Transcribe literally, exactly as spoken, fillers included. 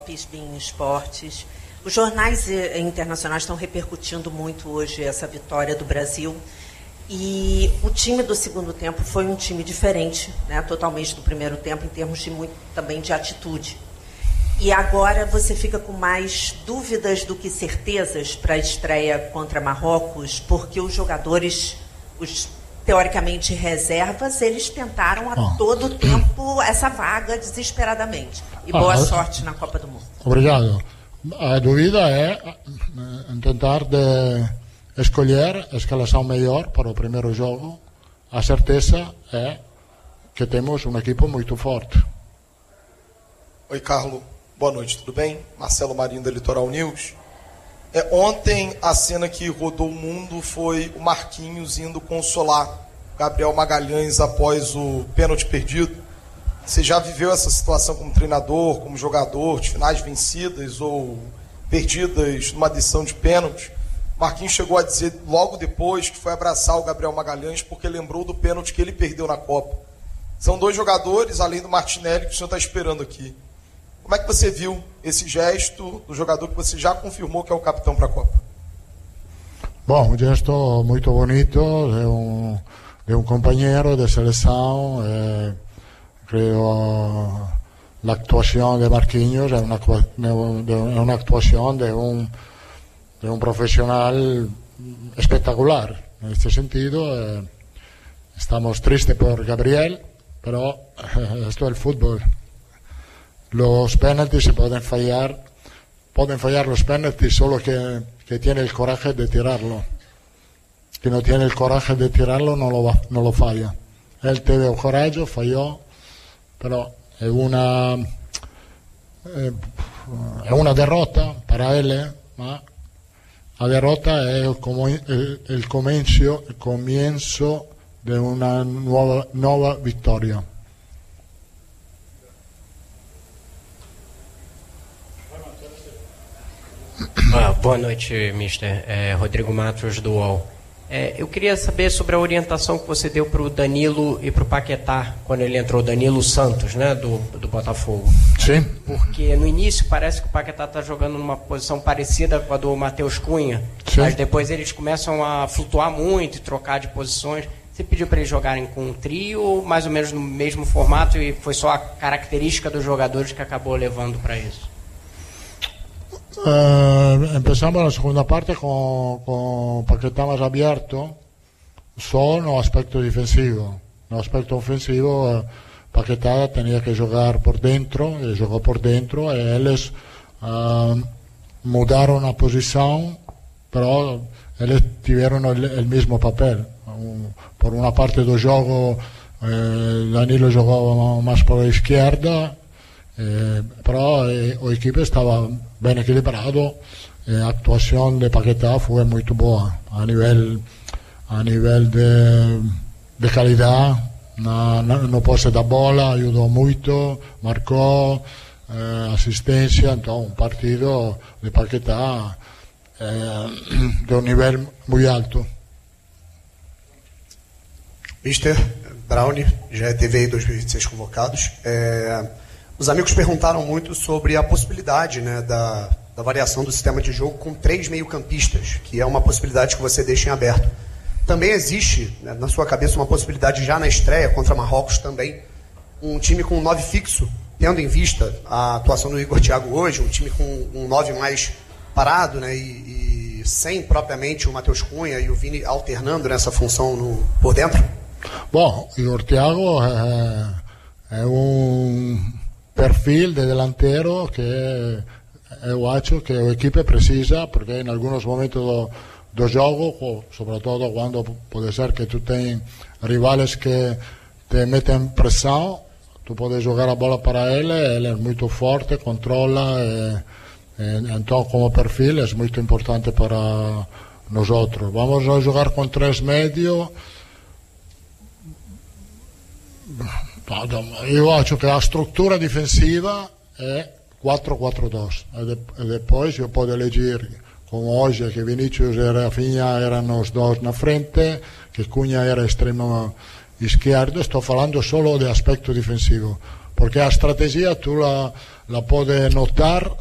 em esportes. Os jornais internacionais estão repercutindo muito hoje essa vitória do Brasil. E o time do segundo tempo foi um time diferente, né, totalmente do primeiro tempo, em termos de muito, também de atitude. E agora você fica com mais dúvidas do que certezas para a estreia contra Marrocos, porque os jogadores, os teoricamente reservas, eles tentaram a oh. todo tempo essa vaga desesperadamente. E boa ah, sorte na Copa do Mundo. Obrigado. A dúvida é tentar de escolher a escalação melhor para o primeiro jogo. A certeza é que temos um equipo muito forte. Oi, Carlos. Boa noite, tudo bem? Marcelo Marinho, da Litoral News. É, ontem, a cena que rodou o mundo foi o Marquinhos indo consolar Gabriel Magalhães após o pênalti perdido. Você já viveu essa situação como treinador, como jogador, de finais vencidas ou perdidas numa decisão de pênalti? Marquinhos chegou a dizer logo depois que foi abraçar o Gabriel Magalhães porque lembrou do pênalti que ele perdeu na Copa. São dois jogadores, além do Martinelli, que o senhor está esperando aqui. Como é que você viu esse gesto do jogador que você já confirmou que é o capitão para a Copa? Bom, um gesto muito bonito de um, de um companheiro de seleção. Eh, creo la actuación de Marquinhos es una, de una actuación de un, de un profesional espectacular. En este sentido, eh, estamos tristes por Gabriel, pero eh, esto es el fútbol. Los penaltis se pueden fallar, pueden fallar los penaltis solo que, que tiene el coraje de tirarlo. Que no tiene el coraje de tirarlo no lo, va, no lo falla. Él tuvo el coraje, falló, pero è una, è una derrota para él, ma la derrota è il, il, il, comienzo, il comienzo di una nuova, nuova vittoria. Ah, boa noite, mister. É, Rodrigo Matos, do U O L. É, eu queria saber sobre a orientação que você deu para o Danilo e para o Paquetá, quando ele entrou, Danilo Santos, né, do, do Botafogo. Sim. Porque no início parece que o Paquetá está jogando numa posição parecida com a do Matheus Cunha, Sim. mas depois eles começam a flutuar muito e trocar de posições. Você pediu para eles jogarem com um trio, mais ou menos no mesmo formato, e foi só a característica dos jogadores que acabou levando para isso? Uh, empezamos la segunda parte con, con Paquetá más abierto, solo no aspecto defensivo. No aspecto ofensivo, uh, Paquetá tenía que jugar por dentro, y jugó por dentro, y ellos uh, mudaron la posición, pero ellos tuvieron el, el mismo papel. Uh, por una parte del juego, eh, Danilo jugó más por la izquierda, eh, pero eh, el equipo estaba ben equilibrado. La actuación de Paquetá fue muy buena a nivel a nivel de, de calidad. No, no, no pose da bola, ayudó mucho, marcó, eh, asistencia. Entonces un partido de Paquetá eh, de un nivel muy alto. mister Brownie, G E T V dois mil e vinte e seis convocados. É, os amigos perguntaram muito sobre a possibilidade, né, da, da variação do sistema de jogo com três meio-campistas, que é uma possibilidade que você deixa em aberto. Também existe, né, na sua cabeça, uma possibilidade já na estreia contra Marrocos também, um time com um nove fixo, tendo em vista a atuação do Igor Thiago hoje, um time com um nove mais parado, né, e, e sem propriamente o Matheus Cunha e o Vini alternando nessa função no, por dentro? Bom, Igor Thiago é, é um perfil de delantero que eu acho que a equipe precisa, porque em alguns momentos do, do jogo, sobretudo quando pode ser que tu tens rivales que te metem pressão, tu podes jogar a bola para ele, ele é muito forte, controla, e, e, então como perfil é muito importante para nós. Vamos a jogar com três médios. Io acho che la struttura difensiva è quattro quattro due e poi si può eleggere come oggi che Vinicius e Rafinha erano os dois na frente, che Cunha era estremo izquierdo. Sto parlando solo di aspetto difensivo. porque a estrategia tu la, la puoi notare